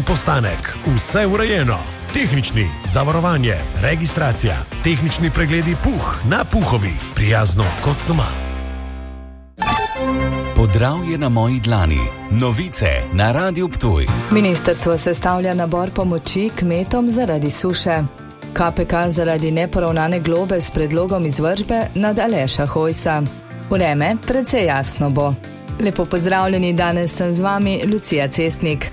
postanek, vse urejeno. Tehnični, zavarovanje, registracija, tehnični pregledi Puh na Puhovi, prijazno kot doma. Podravje na moji dlani. Novice na Radiu Ptuj. Ministrstvo sestavlja nabor pomoči kmetom zaradi suše. KPK zaradi neporavnane globe s predlogom izvršbe nad Aleša Hojsa. Vreme precej jasno bo. Lepo pozdravljeni, danes sem z vami Lucija Cestnik.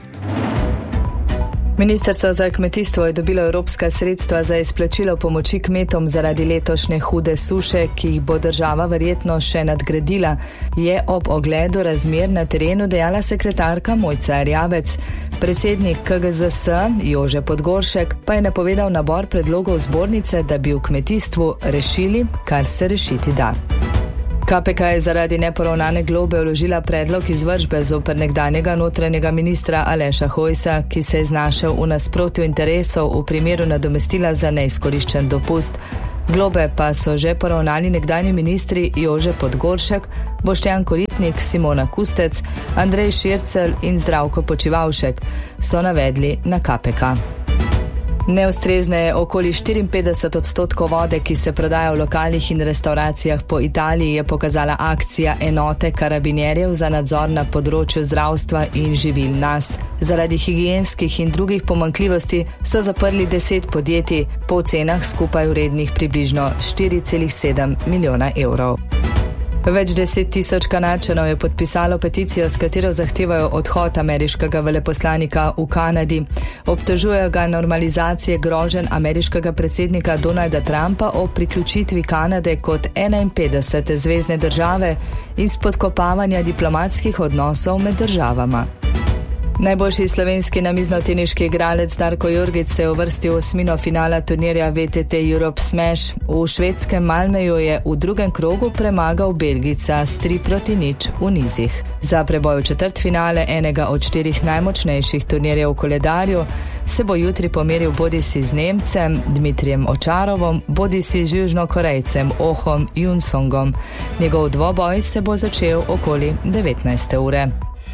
Ministrstvo za kmetijstvo je dobilo evropska sredstva za izplačilo pomoči kmetom zaradi letošnje hude suše, ki jih bo država verjetno še nadgradila, je ob ogledu razmer na terenu dejala sekretarka Mojca Erjavec. Predsednik KGZS Jože Podgoršek pa je napovedal nabor predlogov zbornice, da bi v kmetijstvu rešili, kar se rešiti da. KPK je zaradi neporavnane globe vložila predlog izvršbe zoper nekdanjega notranjega ministra Aleša Hojsa, ki se je znašel v nasprotju interesov v primeru nadomestila za neizkoriščen dopust. Globe pa so že poravnali nekdanji ministri Jože Podgoršek, Boštjan Koritnik, Simona Kustec, Andrej Šircelj in Zdravko Počivalšek, so navedli na KPK. Neustrezne je okoli 54% vode, ki se prodaja v lokalih in restauracijah po Italiji, je pokazala akcija enote karabinjerjev za nadzor na področju zdravstva in živil NAS. Zaradi higienskih in drugih pomanjkljivosti so zaprli 10 podjetij, po ocenah skupaj vrednih približno 4,7 milijona evrov. Več 10.000 Kanadčanov je podpisalo peticijo, s katero zahtevajo odhod ameriškega veleposlanika v Kanadi. Obtožujejo ga normalizacije groženj ameriškega predsednika Donalda Trumpa o priključitvi Kanade kot 51. zvezne države in spodkopavanja diplomatskih odnosov med državama. Najboljši slovenski namiznoteniški igralec Darko Jorgić se je uvrstil v osmino finala turnirja VTT Europe Smash. V švedskem Malmeju je v drugem krogu premagal Belgijca s 3-0 v nizih. Za preboj v četrtfinale enega od 4 najmočnejših turnirjev v koledarju se bo jutri pomeril bodisi z Nemcem Dmitrijem Očarovom, bodisi z Južnokorejcem Ohom Junsongom. Njegov dvoboj se bo začel okoli 19. ure.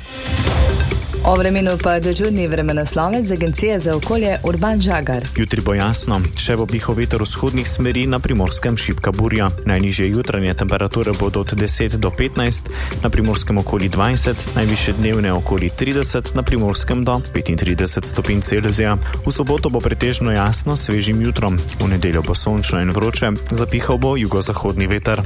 O vremenu pa dežurni vremenoslovec z Agencije za okolje Urban Žagar. Jutri bo jasno, še bo pihal veter vzhodnih smeri, na Primorskem šibka burja. Najnižje jutranje temperature bodo od 10 do 15, na Primorskem okoli 20, najvišje dnevne okoli 30, na Primorskem do 35 stopinj Celzija. V soboto bo pretežno jasno s svežim jutrom. V nedeljo bo sončno in vroče, zapihal bo jugozahodni veter.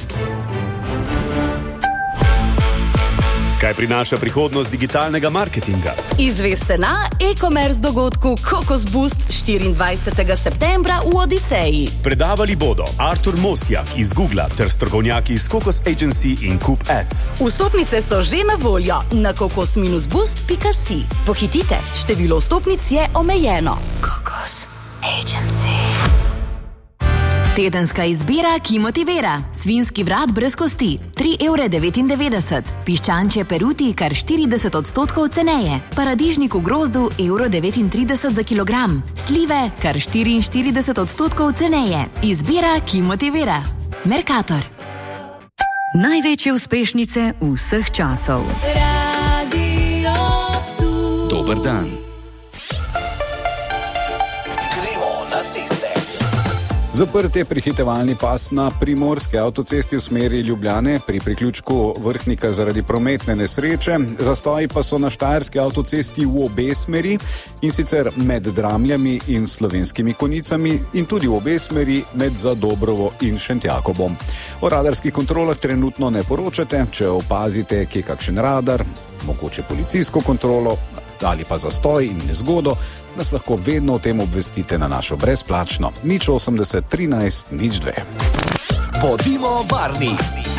Kaj prinaša prihodnost digitalnega marketinga? Izveste na e-commerce dogodku Kokos Boost 24. septembra v Odiseji. Predavali bodo Artur Mosjak iz Googla ter strokovnjaki iz Kokos Agency in Coop Ads. Vstopnice so že na voljo na kokos-boost.si. Pohitite, število vstopnic je omejeno. Kokos Agency. Tedenska izbira, ki motivira. Svinski vrat brez kosti, 3,99 €. Piščančje peruti, kar 40% ceneje. Paradižnik v grozdu, 1,39 € za kilogram. Slive, kar 44% ceneje. Izbira, ki motivira. Mercator. Največje uspešnice vseh časov. Radio Ptuj. Dober dan. Gremo na ceste. Zaprt je prehitevalni pas na primorski avtocesti v smeri Ljubljane pri priključku Vrhnika zaradi prometne nesreče. Zastoji pa so na štajerski avtocesti v obe smeri, in sicer med Dramljami in Slovenskimi Konjicami in tudi v obe smeri med Zadobrovo in Šentjakobom. O radarskih kontrolah trenutno ne poročate. Če opazite kje kakšen radar, mogoče policijsko kontrolo ali pa zastoj in nezgodo, nas lahko vedno o tem obvestite na našo brezplačno 080 13 02. Bodimo varni.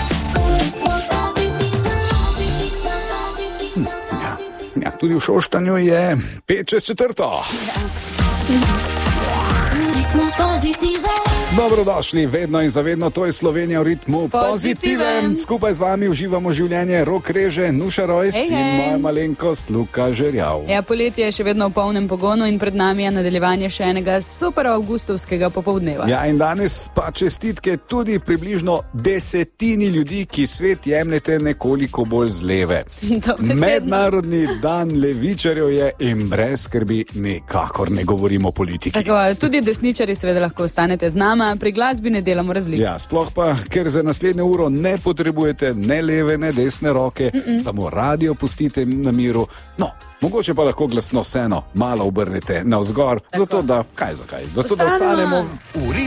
Ja, tudi v Šoštanju je 5 čez 4. Ritmo pozitive. Dobrodošli, vedno in zavedno, to je Slovenija v ritmu pozitiven. Skupaj z vami uživamo življenje, Rok Reže, Nuša Rojs in moja malenkost Luka Žerjav. Ja, poletje je še vedno v polnem pogonu in pred nami je nadaljevanje še enega super avgustovskega popoldneva. Ja, in danes pa čestitke tudi približno 10 ljudi, ki svet jemljete nekoliko bolj z leve. Mednarodni dan levičarjev je in brez skrbi nikakor ne govorimo o politiki. Tako, tudi desničari seveda lahko ostanete z nama. Pri glasbi ne delamo razlike. Ja, sploh pa, ker za naslednjo uro ne potrebujete ne leve, ne desne roke, samo radio pustite na miru. No, mogoče pa lahko glasno vseeno malo obrnete navzgor, zato da, zakaj? Zato da ostanemo v